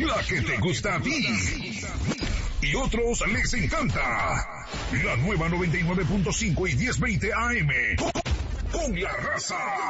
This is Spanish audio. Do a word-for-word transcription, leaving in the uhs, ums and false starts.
la que te gusta a ti. Y otros les encanta. La nueva noventa y nueve punto cinco y diez veinte A M. Con la raza.